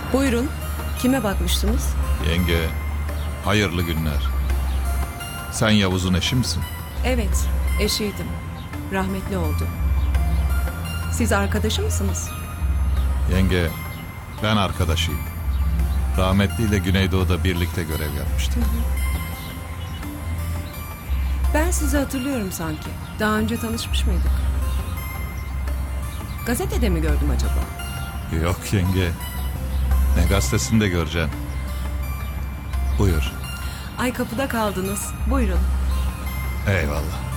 Buyurun. Kime bakmıştınız? Yenge, hayırlı günler. Sen Yavuz'un eşi misin? Evet, eşiydim. Rahmetli oldu. Siz arkadaşı mısınız? Yenge, ben arkadaşıyım. Rahmetliyle Güneydoğu'da birlikte görev yapmıştık. Ben sizi hatırlıyorum sanki. Daha önce tanışmış mıydık? Gazetede mi gördüm acaba? Yok yenge. Ne gazetesinde göreceksin. Buyur. Ay kapıda kaldınız. Buyurun. Eyvallah.